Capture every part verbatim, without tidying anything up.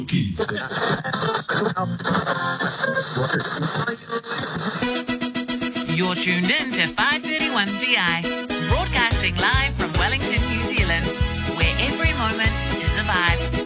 You're tuned in to five thirty-one P I, broadcasting live from Wellington, New Zealand, where every moment is a vibe.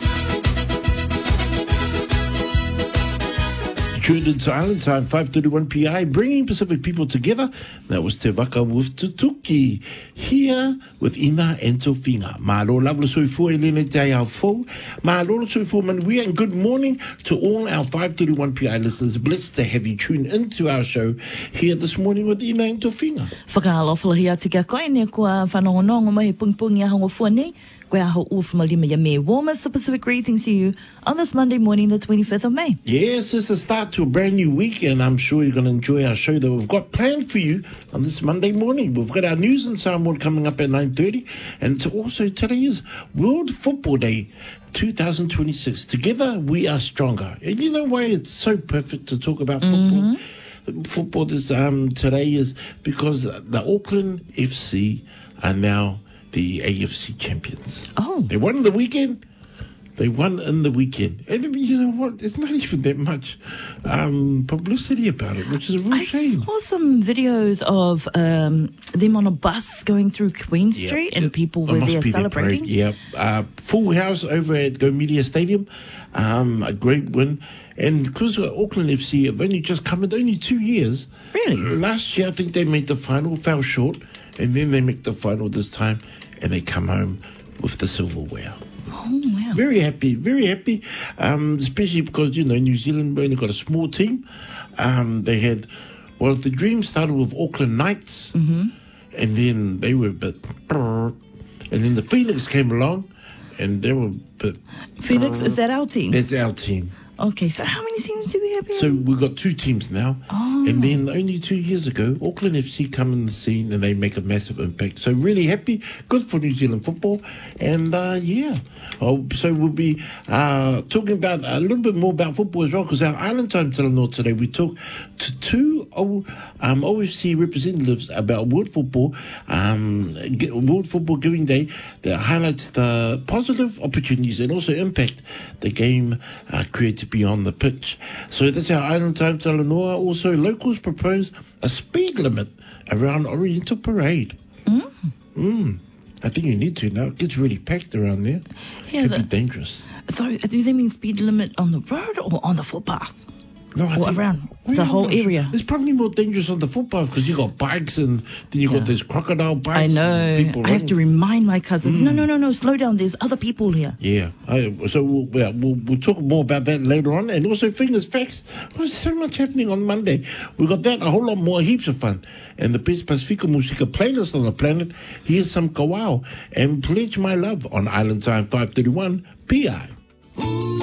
Tuned into Island Time, five thirty-one P I, bringing Pacific people together. That was Te Waka with Tutuki, here with Ina and Tofinga. Mālo lavla soifua e lene te ai au fou. Mālo soifua manuia, and good morning to all our five thirty-one P I listeners. Blessed to have you tune into our show here this morning with Ina and Tofinga. Whakaalofa hi ati kia koe ne kua whanongonongo mai he pungpungi a hongo fua nei. Koe aho uwhamalima ya me. Warmest of Pacific greetings to you on this Monday morning, the twenty-fifth of May. Yes, it's a start to a brand new week, and I'm sure you're going to enjoy our show that we've got planned for you on this Monday morning. We've got our news and Samoa coming up at nine thirty, and to also today is World Football Day twenty twenty-six. Together we are stronger. And you know why it's so perfect to talk about football? Mm-hmm. Football this, um, today is because the Auckland F C are now the A F C champions. Oh. They won the weekend. They won in the weekend. And you know what? There's not even that much um, publicity about it, which is a real I shame. saw some videos of um, them on a bus going through Queen Yep. Street and It- people it were must there be their celebrating. parade. Yep. Uh, full house over at Go Media Stadium. Um, a great win. And because Auckland F C have only just come in only two years. Really? Last year, I think they made the final, fell short. And then they make the final this time. And they come home with the silverware. Oh, wow. Very happy, very happy, um, especially because, you know, New Zealand only got a small team. Um, they had, well, the dream started with Auckland Knights, mm-hmm. and then they were a bit, and then the Phoenix came along, and they were a bit. Phoenix, is that our team? That's our team. Okay, so how many teams do we have here? So we've got two teams now. Oh. And then only two years ago, Auckland F C come in the scene and they make a massive impact. So really happy, good for New Zealand football. And uh, yeah, oh, so we'll be uh, talking about a little bit more about football as well, because our Island Time Telenor today, we talk to two o, um, O F C representatives about World Football, um, World Football Giving Day, that highlights the positive opportunities and also impact the game uh, creates beyond the pitch. So that's our Island Time Telenor. Also, locals propose a speed limit around Oriental Parade. Mm. Mm. I think you need to now. It gets really packed around there. Yeah, Could the- be dangerous. So do they mean speed limit on the road or on the footpath? No, I Or think, around well, the I'm whole not sure. area? It's probably more dangerous on the footpath because you got bikes and then you Yeah. got those crocodile bikes. I and know. people I have to running. remind my cousins, no, no, no, no, slow down. There's other people here. Yeah, I, so we'll, well, we'll we'll talk more about that later on, and also fingers facts. There's so much happening on Monday. We got that, a whole lot more, heaps of fun, and the best Pacifica Musica playlist on the planet. Here's some kawau and Pledge My Love on Island Time five thirty-one P I.